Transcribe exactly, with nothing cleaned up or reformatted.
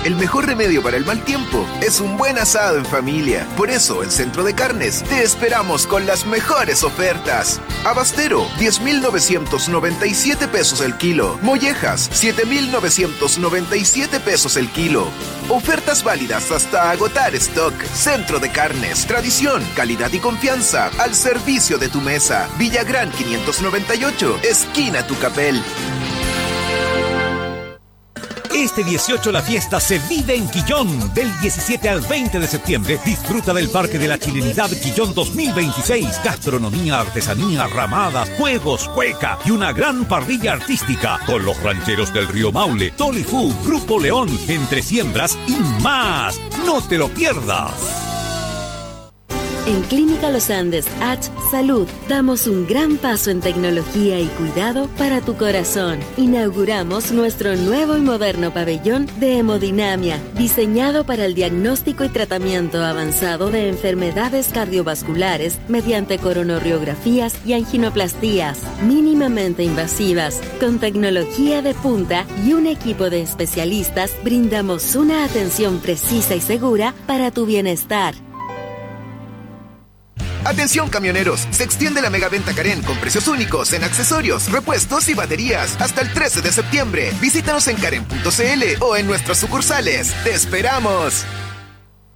El mejor remedio para el mal tiempo es un buen asado en familia. Por eso, en Centro de Carnes, te esperamos con las mejores ofertas. Abastero, diez mil novecientos noventa y siete pesos el kilo. Mollejas, siete mil novecientos noventa y siete pesos el kilo. Ofertas válidas hasta agotar stock. Centro de Carnes, tradición, calidad y confianza al servicio de tu mesa. Villagrán quinientos noventa y ocho, esquina Tucapel. Este dieciocho la fiesta se vive en Quillón. Del diecisiete al veinte de septiembre, disfruta del Parque de la Chilenidad Quillón dos mil veintiséis. Gastronomía, artesanía, ramadas, juegos, cueca y una gran parrilla artística con los rancheros del Río Maule, Tolifú, Grupo León, Entre Siembras y más. ¡No te lo pierdas! En Clínica Los Andes H Salud damos un gran paso en tecnología y cuidado para tu corazón. Inauguramos nuestro nuevo y moderno pabellón de hemodinamia, diseñado para el diagnóstico y tratamiento avanzado de enfermedades cardiovasculares mediante coronariografías y anginoplastías mínimamente invasivas. Con tecnología de punta y un equipo de especialistas, brindamos una atención precisa y segura para tu bienestar. Atención camioneros, se extiende la megaventa Karen con precios únicos en accesorios, repuestos y baterías hasta el trece de septiembre. Visítanos en karen punto c l o en nuestras sucursales. ¡Te esperamos!